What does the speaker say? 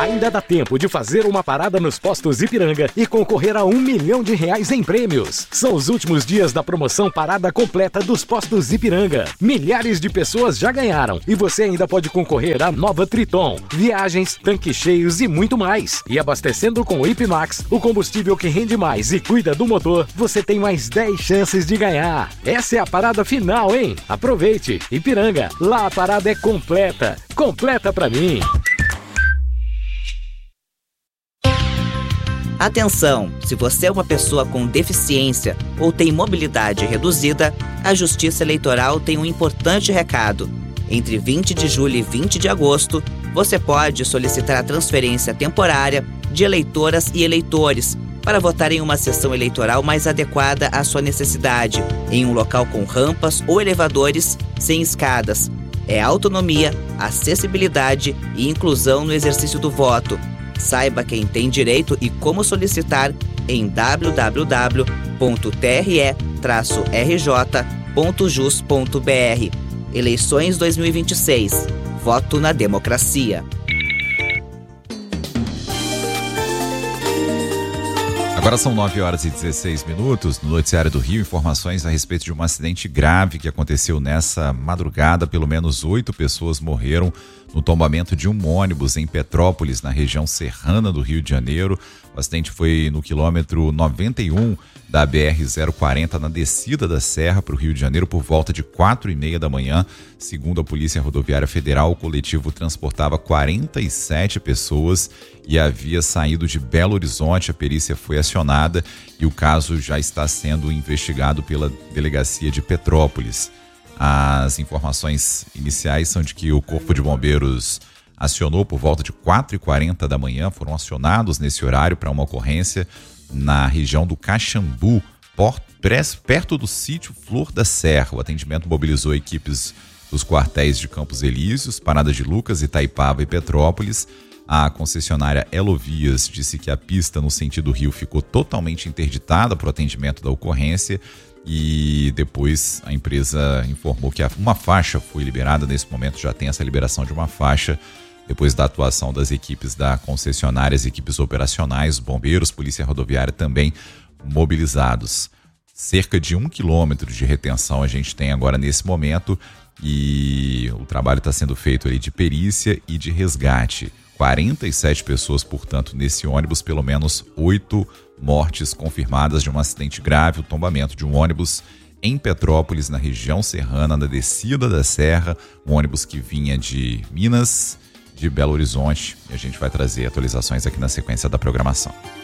Ainda dá tempo de fazer uma parada nos postos Ipiranga e concorrer a R$1 milhão em prêmios. São os últimos dias da promoção Parada Completa dos postos Ipiranga. Milhares de pessoas já ganharam e você ainda pode concorrer à nova Triton, viagens, tanques cheios e muito mais. E abastecendo com o Ipmax, o combustível que rende mais e cuida do motor, você tem mais 10 chances de ganhar. Essa é a parada final, hein? Aproveite! Ipiranga, lá a parada é completa. Completa pra mim! Atenção! Se você é uma pessoa com deficiência ou tem mobilidade reduzida, a Justiça Eleitoral tem um importante recado. Entre 20 de julho e 20 de agosto, você pode solicitar a transferência temporária de eleitoras e eleitores para votar em uma sessão eleitoral mais adequada à sua necessidade, em um local com rampas ou elevadores sem escadas. É autonomia, acessibilidade e inclusão no exercício do voto. Saiba quem tem direito e como solicitar em www.tre-rj.jus.br. Eleições 2026. Voto na democracia. Agora são 9h16. No Noticiário do Rio, informações a respeito de um acidente grave que aconteceu nessa madrugada. Pelo menos 8 pessoas morreram no tombamento de um ônibus em Petrópolis, na região serrana do Rio de Janeiro. O acidente foi no quilômetro 91 da BR-040, na descida da Serra para o Rio de Janeiro, por volta de 4h30 da manhã. Segundo a Polícia Rodoviária Federal, o coletivo transportava 47 pessoas e havia saído de Belo Horizonte. A perícia foi acionada e o caso já está sendo investigado pela Delegacia de Petrópolis. As informações iniciais são de que o Corpo de Bombeiros acionou por volta de 4h40 da manhã, foram acionados nesse horário para uma ocorrência na região do Caxambu, perto do sítio Flor da Serra. O atendimento mobilizou equipes dos quartéis de Campos Elíseos, Parada de Lucas, Itaipava e Petrópolis. A concessionária Elovias disse que a pista no sentido rio ficou totalmente interditada para o atendimento da ocorrência e depois a empresa informou que uma faixa foi liberada. Nesse momento já tem essa liberação de uma faixa, depois da atuação das equipes da concessionária, as equipes operacionais, bombeiros, polícia rodoviária também mobilizados. Cerca de 1 quilômetro de retenção a gente tem agora nesse momento e o trabalho está sendo feito ali de perícia e de resgate. 47 pessoas, portanto, nesse ônibus, pelo menos 8 mortes confirmadas de um acidente grave, o tombamento de um ônibus em Petrópolis, na região serrana, na descida da Serra, um ônibus que vinha de Minas, de Belo Horizonte, e a gente vai trazer atualizações aqui na sequência da programação.